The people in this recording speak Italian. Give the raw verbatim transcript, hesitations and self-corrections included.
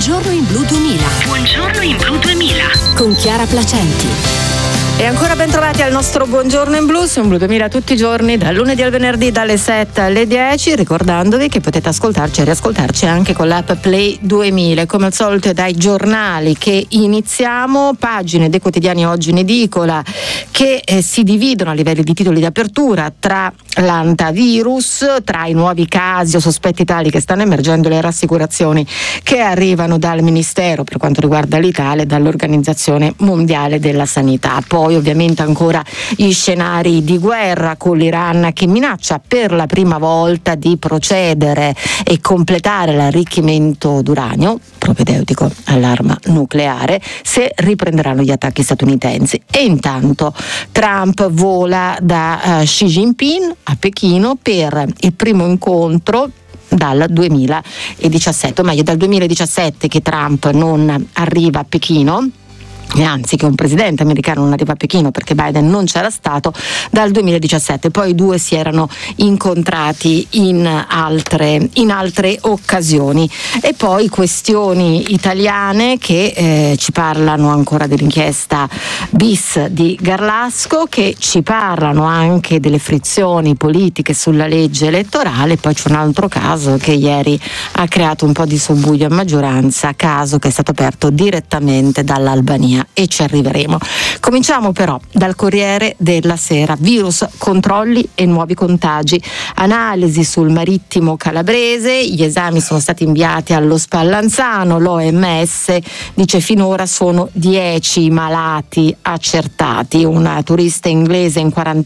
Buongiorno in Blu duemila. Buongiorno in Blu duemila. Con Chiara Placenti. E ancora ben trovati al nostro Buongiorno in Blu, su Blu duemila tutti i giorni, dal lunedì al venerdì dalle sette alle dieci, ricordandovi che potete ascoltarci e riascoltarci anche con l'app Play duemila. Come al solito dai giornali che iniziamo, pagine dei quotidiani oggi in edicola che eh, si dividono a livello di titoli di apertura tra l'antivirus, tra i nuovi casi o sospetti tali che stanno emergendo, le rassicurazioni che arrivano dal Ministero per quanto riguarda l'Italia e dall'Organizzazione Mondiale della Sanità. Poi ovviamente ancora gli scenari di guerra con l'Iran che minaccia per la prima volta di procedere e completare l'arricchimento d'uranio propedeutico all'arma nucleare se riprenderanno gli attacchi statunitensi. E intanto Trump vola da uh, Xi Jinping a Pechino per il primo incontro dal duemiladiciassette, o meglio dal duemiladiciassette che Trump non arriva a Pechino, e anzi che un presidente americano non arriva a Pechino perché Biden non c'era stato dal duemiladiciassette. Poi i due si erano incontrati in altre, in altre occasioni. E poi questioni italiane che eh, ci parlano ancora dell'inchiesta bis di Garlasco, che ci parlano anche delle frizioni politiche sulla legge elettorale. Poi c'è un altro caso che ieri ha creato un po' di subbuglio a maggioranza, caso che è stato aperto direttamente dall'Albania, e ci arriveremo. Cominciamo però dal Corriere della Sera. Virus, controlli e nuovi contagi. Analisi sul marittimo calabrese, gli esami sono stati inviati allo Spallanzano, l'O M S dice finora sono dieci malati accertati. Una turista inglese in quarantena